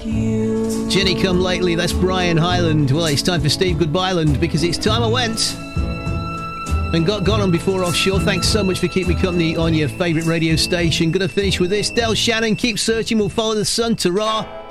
Jenny come lately, that's Brian Hyland. Well, it's time for Steve Goodbyeland, because it's time I went and got gone on before offshore. Thanks so much for keeping me company on your favourite radio station. Gonna finish with this. Del Shannon, keep searching, we'll follow the sun. Ta-ra.